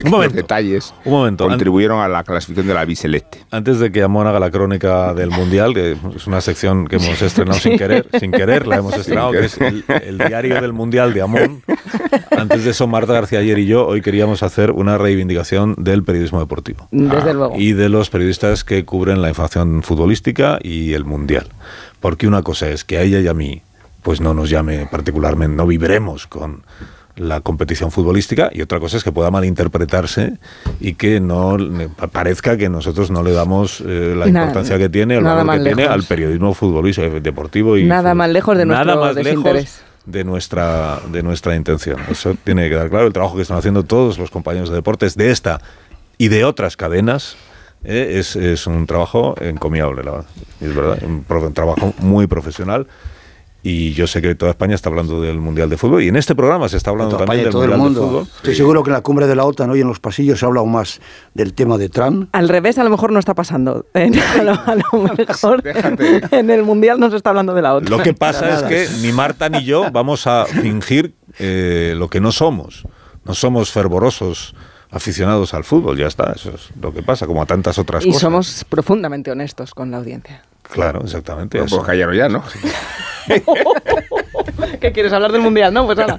los detalles contribuyeron a la clasificación de la Biseleste. Antes de que Amón haga la crónica del Mundial, que es una sección que hemos estrenado sin querer la hemos estrenado, que es el diario del Mundial de Amón. Antes de eso, Marta García ayer y yo hoy queríamos hacer una reivindicación del periodismo deportivo. Desde luego. Y de los periodistas que cubren la información futbolística y el Mundial. Porque una cosa es que a ella y a mí pues no nos llame particularmente, no vibremos con la competición futbolística, y otra cosa es que pueda malinterpretarse y que no parezca que nosotros no le damos la importancia que tiene, el valor que tiene al periodismo futbolístico, deportivo y nada más lejos de nuestro desinterés. De nuestra intención. Eso tiene que quedar claro. El trabajo que están haciendo todos los compañeros de deportes de esta y de otras cadenas es un trabajo encomiable, la verdad. Es verdad, un trabajo muy profesional. Y yo sé que toda España está hablando del Mundial de Fútbol, y en este programa se está hablando también del Mundial de Fútbol. Estoy seguro que en la cumbre de la OTAN, hoy en los pasillos, se ha hablado más del tema de Trump. Al revés, a lo mejor no está pasando. A lo mejor en el Mundial no se está hablando de la OTAN. Lo que pasa es que ni Marta ni yo vamos a fingir lo que no somos. No somos fervorosos aficionados al fútbol, ya está. Eso es lo que pasa, como a tantas otras cosas. Y somos profundamente honestos con la audiencia. Claro, exactamente. No puedo callarlo ya, ¿no? ¿Qué quieres hablar del Mundial? No, pues ahora.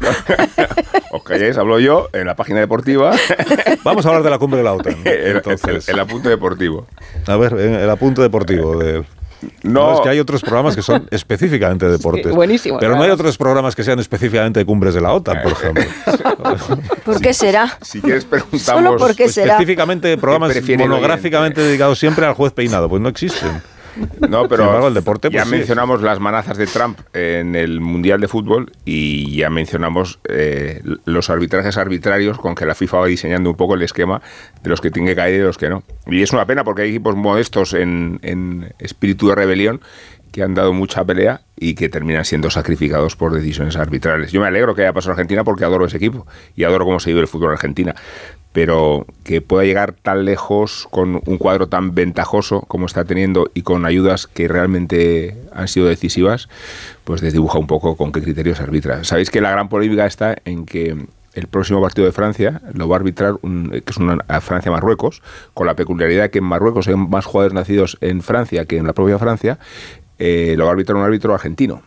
Os calláis, hablo yo en la página deportiva. Vamos a hablar de la cumbre de la OTAN. Entonces, el apunte deportivo. A ver, el apunte deportivo de... No, es que hay otros programas que son específicamente de deportes. Sí, buenísimo. Pero no hay otros programas que sean específicamente de cumbres de la OTAN, por ejemplo. ¿Por qué será? Si quieres preguntamos... ¿Solo por qué será? Específicamente programas monográficamente dedicados siempre al juez peinado. Pues no existen. No, pero el deporte, pues ya mencionamos las manazas de Trump en el Mundial de Fútbol, y ya mencionamos los arbitrajes arbitrarios con que la FIFA va diseñando un poco el esquema de los que tienen que caer y de los que no. Y es una pena porque hay equipos modestos en espíritu de rebelión que han dado mucha pelea y que terminan siendo sacrificados por decisiones arbitrales. Yo me alegro que haya pasado a Argentina porque adoro ese equipo y adoro cómo se vive el fútbol en Argentina, pero que pueda llegar tan lejos con un cuadro tan ventajoso como está teniendo y con ayudas que realmente han sido decisivas, pues desdibuja un poco con qué criterios arbitra. Sabéis que la gran polémica está en que el próximo partido de Francia lo va a arbitrar que es una Francia-Marruecos, con la peculiaridad que en Marruecos hay más jugadores nacidos en Francia que en la propia Francia. Lo va a arbitrar un árbitro argentino.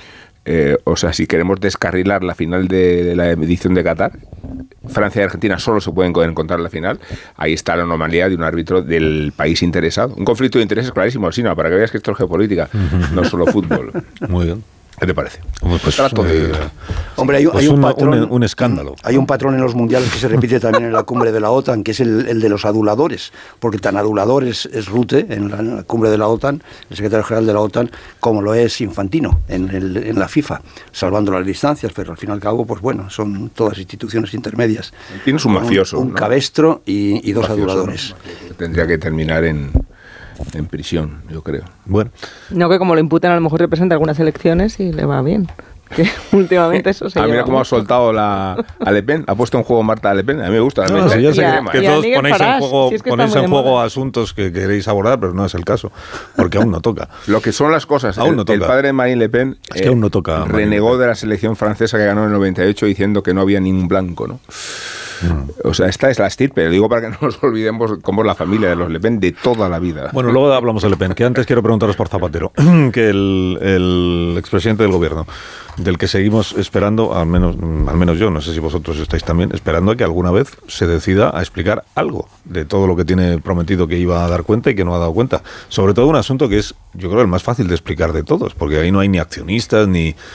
O sea, si queremos descarrilar la final de la edición de Qatar, Francia y Argentina solo se pueden encontrar en la final. Ahí está la anomalía de un árbitro del país interesado. Un conflicto de intereses clarísimo, Sina, para que veas que esto es geopolítica, no solo fútbol. Muy bien. ¿Qué te parece? Pues, trato de... Hombre, hay un patrón, un escándalo. Hay un patrón en los mundiales que se repite también en la cumbre de la OTAN, que es el de los aduladores, porque tan adulador es Rutte en la cumbre de la OTAN, el secretario general de la OTAN, como lo es Infantino en la FIFA, salvando las distancias, pero al fin y al cabo, pues bueno, son todas instituciones intermedias. Tienes un mafioso, un cabestro y dos aduladores. ¿No? Tendría que terminar en prisión, yo creo. Bueno. No, que como lo imputen, a lo mejor representa algunas elecciones y le va bien. Que últimamente eso se mira cómo ha soltado a Le Pen. Ha puesto en juego Marta a Le Pen. A mí me gusta. No, si yo sé que todos ponéis en juego asuntos que queréis abordar, pero no es el caso, porque aún no toca. Lo que son las cosas. Aún no toca. El padre de Marine Le Pen es que aún no toca, renegó de la selección francesa que ganó en el 98 diciendo que no había ningún blanco, ¿no? O sea, esta es la estirpe, lo digo para que no nos olvidemos cómo es la familia de los Le Pen de toda la vida. Bueno, luego hablamos de Le Pen, que antes quiero preguntaros por Zapatero, que el expresidente del gobierno, del que seguimos esperando, al menos yo, no sé si vosotros estáis también, esperando a que alguna vez se decida a explicar algo de todo lo que tiene prometido que iba a dar cuenta y que no ha dado cuenta. Sobre todo un asunto que es, yo creo, el más fácil de explicar de todos, porque ahí no hay ni accionistas,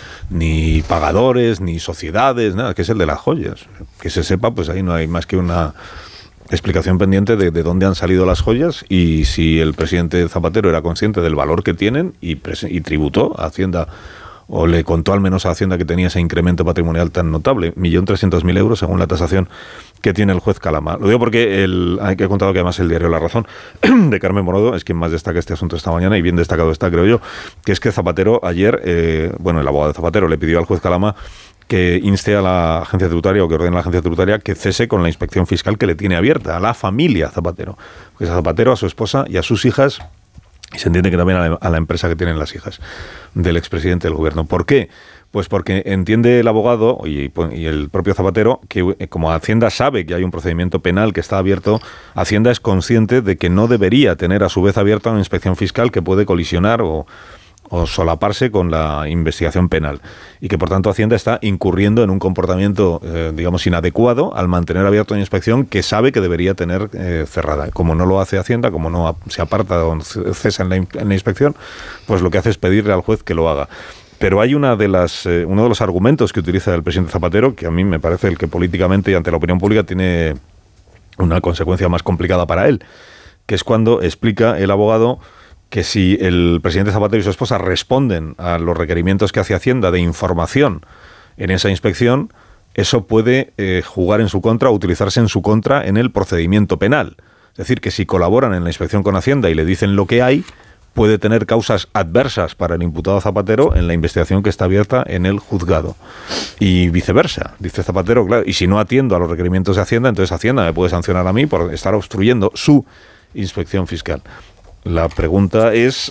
ni pagadores, ni sociedades, nada, que es el de las joyas. Que se sepa, pues ahí no hay más que una explicación pendiente de dónde han salido las joyas y si el presidente Zapatero era consciente del valor que tienen y tributó a Hacienda, o le contó al menos a Hacienda que tenía ese incremento patrimonial tan notable, 1.300.000 euros según la tasación que tiene el juez Calama. Lo digo porque hay que contado que además el diario La Razón de Carmen Morodo es quien más destaca este asunto esta mañana, y bien destacado está, creo yo, que es que Zapatero ayer, el abogado de Zapatero le pidió al juez Calama que inste a la agencia tributaria, o que ordene a la agencia tributaria que cese con la inspección fiscal que le tiene abierta a la familia Zapatero, pues a Zapatero, a su esposa y a sus hijas. Y se entiende que también a la empresa que tienen las hijas del expresidente del gobierno. ¿Por qué? Pues porque entiende el abogado y el propio Zapatero que como Hacienda sabe que hay un procedimiento penal que está abierto, Hacienda es consciente de que no debería tener a su vez abierta una inspección fiscal que puede colisionar o solaparse con la investigación penal y que por tanto Hacienda está incurriendo en un comportamiento digamos inadecuado al mantener abierta una inspección que sabe que debería tener cerrada. Como no lo hace Hacienda, como no se aparta o cesa en la inspección, pues lo que hace es pedirle al juez que lo haga. Pero hay uno de los argumentos que utiliza el presidente Zapatero, que a mí me parece el que políticamente y ante la opinión pública tiene una consecuencia más complicada para él, que es cuando explica el abogado que si el presidente Zapatero y su esposa responden a los requerimientos que hace Hacienda de información en esa inspección, eso puede jugar en su contra o utilizarse en su contra en el procedimiento penal. Es decir, que si colaboran en la inspección con Hacienda y le dicen lo que hay, puede tener causas adversas para el imputado Zapatero en la investigación que está abierta en el juzgado. Y viceversa, dice Zapatero, claro, y si no atiendo a los requerimientos de Hacienda, entonces Hacienda me puede sancionar a mí por estar obstruyendo su inspección fiscal. La pregunta es,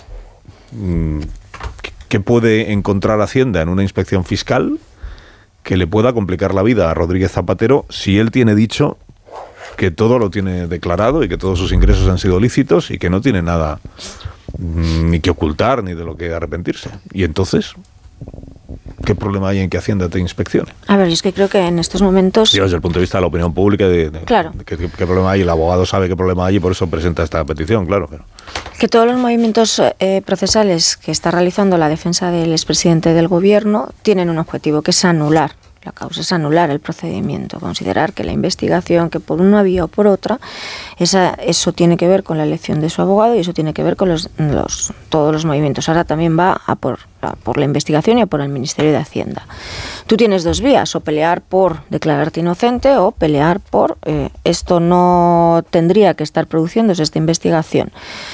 ¿qué puede encontrar Hacienda en una inspección fiscal que le pueda complicar la vida a Rodríguez Zapatero si él tiene dicho que todo lo tiene declarado y que todos sus ingresos han sido lícitos y que no tiene nada ni que ocultar ni de lo que arrepentirse? Y entonces, ¿qué problema hay en que Hacienda te inspeccione? A ver, yo es que creo que en estos momentos... Sí, desde el punto de vista de la opinión pública, claro. ¿Qué problema hay? El abogado sabe qué problema hay y por eso presenta esta petición, claro. Que todos los movimientos procesales que está realizando la defensa del expresidente del Gobierno tienen un objetivo, que es anular la causa, es anular el procedimiento, considerar que la investigación, que por una vía o por otra, eso tiene que ver con la elección de su abogado y eso tiene que ver con todos los movimientos. Ahora también va a por la investigación y a por el Ministerio de Hacienda. Tú tienes dos vías, o pelear por declararte inocente o pelear por esto no tendría que estar produciéndose esta investigación.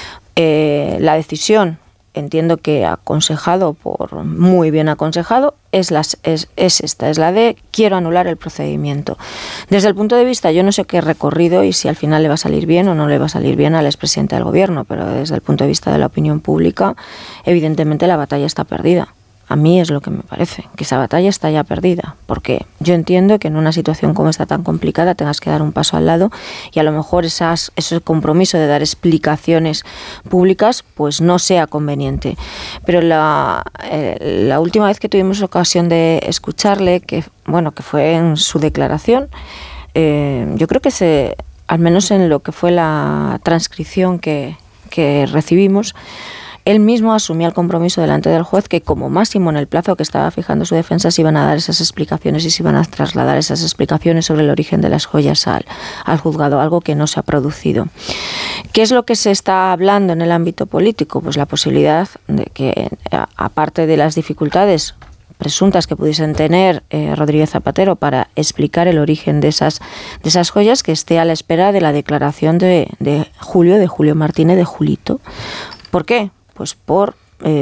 La decisión, entiendo que aconsejado muy bien aconsejado, es esta, es la de quiero anular el procedimiento. Desde el punto de vista, yo no sé qué recorrido y si al final le va a salir bien o no le va a salir bien al expresidente del Gobierno, pero desde el punto de vista de la opinión pública, evidentemente la batalla está perdida. A mí es lo que me parece, que esa batalla está ya perdida, porque yo entiendo que en una situación como esta tan complicada tengas que dar un paso al lado y a lo mejor ese compromiso de dar explicaciones públicas pues no sea conveniente. Pero la última vez que tuvimos ocasión de escucharle, que fue en su declaración, yo creo que al menos en lo que fue la transcripción que recibimos, él mismo asumía el compromiso delante del juez que como máximo en el plazo que estaba fijando su defensa se iban a dar esas explicaciones y se iban a trasladar esas explicaciones sobre el origen de las joyas al juzgado, algo que no se ha producido. ¿Qué es lo que se está hablando en el ámbito político? Pues la posibilidad de que, aparte de las dificultades presuntas que pudiesen tener Rodríguez Zapatero para explicar el origen de esas joyas, que esté a la espera de la declaración de Julio Martínez, de Julito. ¿Por qué? Pues por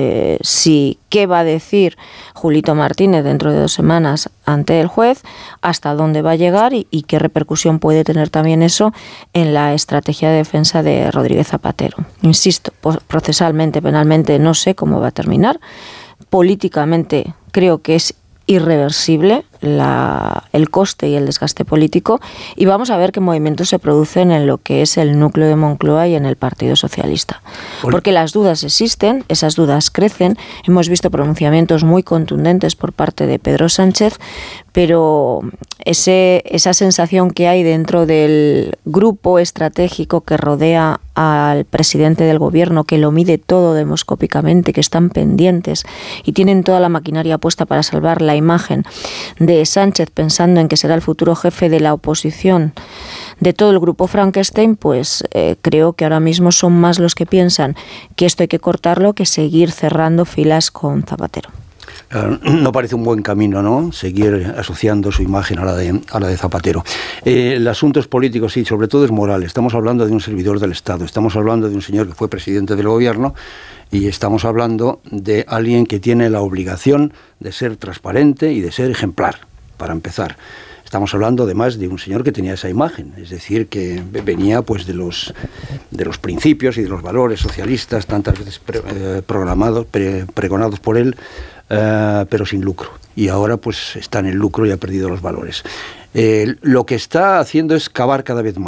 qué va a decir Julito Martínez dentro de 2 semanas ante el juez, hasta dónde va a llegar y qué repercusión puede tener también eso en la estrategia de defensa de Rodríguez Zapatero. Insisto, procesalmente, penalmente, no sé cómo va a terminar. Políticamente creo que es irreversible el coste y el desgaste político, y vamos a ver qué movimientos se producen en lo que es el núcleo de Moncloa y en el Partido Socialista. Porque las dudas existen, esas dudas crecen, hemos visto pronunciamientos muy contundentes por parte de Pedro Sánchez, pero esa sensación que hay dentro del grupo estratégico que rodea al presidente del Gobierno, que lo mide todo demoscópicamente, que están pendientes y tienen toda la maquinaria puesta para salvar la imagen de Sánchez, pensando en que será el futuro jefe de la oposición de todo el grupo Frankenstein, pues creo que ahora mismo son más los que piensan que esto hay que cortarlo que seguir cerrando filas con Zapatero. No parece un buen camino, ¿no?, seguir asociando su imagen a la de Zapatero. El asunto es político, sí, sobre todo es moral. Estamos hablando de un servidor del Estado, estamos hablando de un señor que fue presidente del Gobierno y estamos hablando de alguien que tiene la obligación de ser transparente y de ser ejemplar, para empezar. Estamos hablando además de un señor que tenía esa imagen, es decir, que venía pues de los principios y de los valores socialistas tantas veces pregonados por él, pero sin lucro. Y ahora pues está en el lucro y ha perdido los valores. Lo que está haciendo es cavar cada vez más.